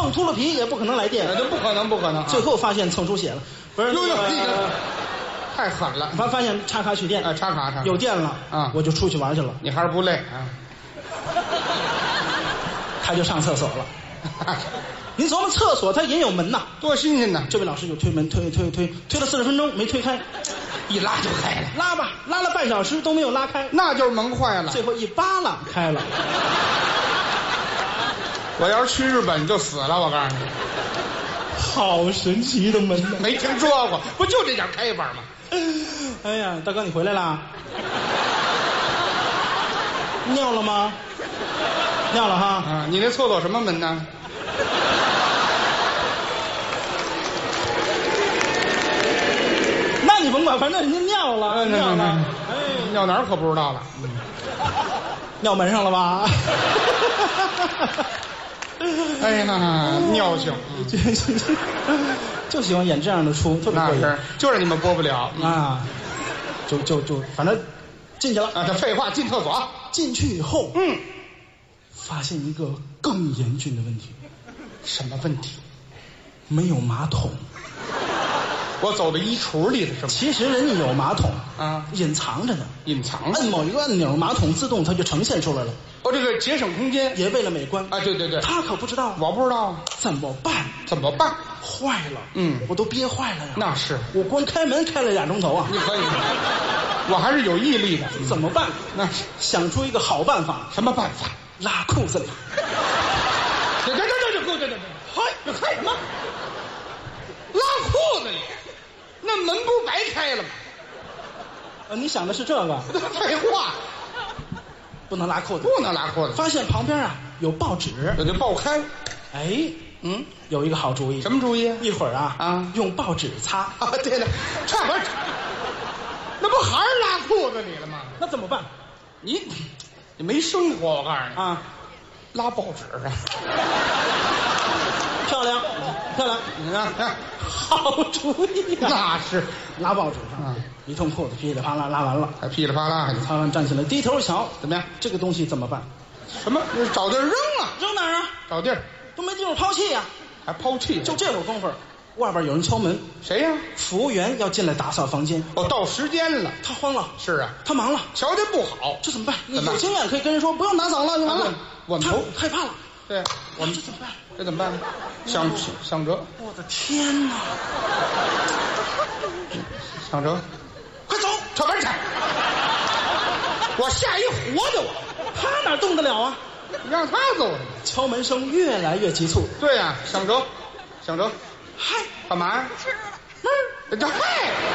蹭秃了皮也不可能来电， 这不可能，不可能。 最后发现蹭出血了，不是？ 太狠了！ 发现插卡取电， 插卡有电了啊， 我就出去玩去了。 你还是不累啊？ 他就上厕所了。您琢磨厕所它也有门呐， 多新鲜呐！ 这位老师就推门，推了40分钟没推开， 一拉就开了， 拉吧，拉了半小时都没有拉开， 那就是门坏了。 最后一扒拉开了。 我要是去日本就死了，我告诉你。 好神奇的门呐， 没听说过，不就这点开法吗？ 哎呀，大哥你回来啦？尿了吗？尿了哈。 啊，你那厕所什么门呢？ 那你甭管，反正人家尿了，尿了。 哎，尿哪儿可不知道了。 尿门上了吧？ 哎呀，尿性， 就喜欢演这样的出，特别过瘾。 就是你们播不了啊，就反正进去了啊。这废话，进厕所， 进去以后，发现一个更严峻的问题。 什么问题？ 没有马桶。 我走到衣橱里了是吗？ 其实人家有马桶啊， 隐藏着呢。 隐藏着， 按某一个按钮，马桶自动它就呈现出来了。 哦，这个节省空间， 也为了美观啊。对对对， 他可不知道， 我不知道怎么办？ 怎么办？ 坏了，我都憋坏了呀。 那是， 我光开门开了2钟头啊。 你可以，我还是有毅力的。 怎么办？ 那是想出一个好办法。 什么办法？ 拉裤子里。 这，嗨，你开什么？拉裤子里？那门不是白开了吗？ 你想的是这个？ 废话， 不能拉裤子， 不能拉裤子。 发现旁边啊有报纸， 我就爆开。 哎，有一个好主意。 什么主意？ 一会儿啊用报纸擦。 啊，对了，这玩意儿，那不还是拉裤子里了吗？ 那怎么办？ 你没生活，我告诉你啊， 拉报纸啊。 漂亮， 你看， 好主意啊！ 那是拉报纸上，一通裤子噼里啪啦拉完了， 还噼里啪啦， 擦完站起来，低头一瞧， 怎么样？ 这个东西怎么办？ 什么？找地儿扔啊？ 扔哪儿啊？ 找地儿都没地方抛弃呀， 还抛弃？ 就这会儿功夫，外边有人敲门。 谁呀？ 服务员要进来打扫房间。 哦，到时间了。 他慌了。 是啊， 他忙了， 瞧见不好， 这怎么办？你有经验可以跟人说，不用打扫了，就完了。 我们害怕了。 对，我们这怎么办？ 这怎么办？想辙。 我的天哪！ 想辙， 快走， 跳门去！我吓一活的我， 他哪动得了啊？ 你让他走什么？ 敲门声越来越急促。 对呀，想辙。 嗨， 干嘛呀？这嗨！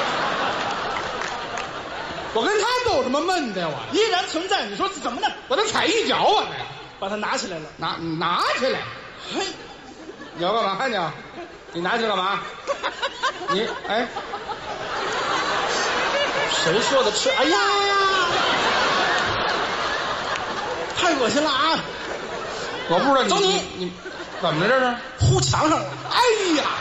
我跟他斗什么闷的呀？我依然存在。你说怎么的？ 我得踩一脚啊！ 把它拿起来了。 拿起来。 嘿， 你要干嘛你？你拿起来干嘛？你哎， 谁说的吃？哎呀，太恶心了啊！ 我不知道走你怎么了这是？ 呼墙上了！ 哎呀，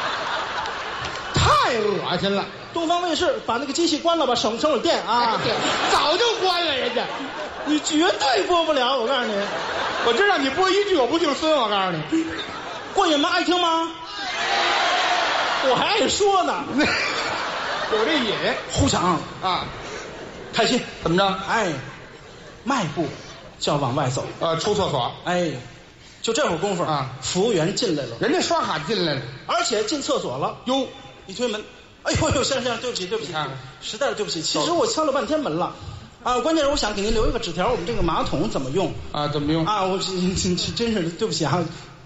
太恶心了！ 东方卫视把那个机器关了吧，省了电啊！ 早就关了，人家你绝对播不了，我告诉你。 我知道你播一句我不姓孙，我告诉你， 过瘾吗？爱听吗？我还爱说呢。 有这瘾， 呼墙啊， 开心怎么着？ 哎，迈步就要往外走， 出厕所， 哎，就这会儿功夫啊， 服务员进来了， 人家刷卡进来了， 而且进厕所了。 哟， 一推门，哎呦，先生，对不起，实在是对不起，其实我敲了半天门了。啊，关键是我想给您留一个纸条，我们这个马桶怎么用啊？怎么用啊？我真是对不起啊！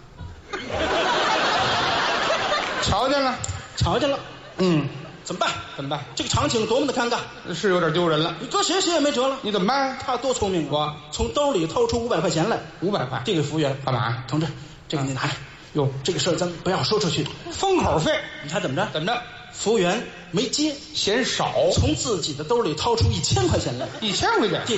瞧见了， 怎么办？这个场景多么的尴尬， 是有点丢人了。 你搁谁也没辙了。 你怎么办？ 他多聪明啊！ 我从兜里掏出500块钱来 ，500块， 递给服务员， 干嘛？ 同志，这个你拿来。 哟， 这个事儿咱不要说出去， 封口费。 你猜怎么着？ 怎么着？ 服务员没接， 嫌少， 从自己的兜里掏出1000块钱来 ，1000块钱。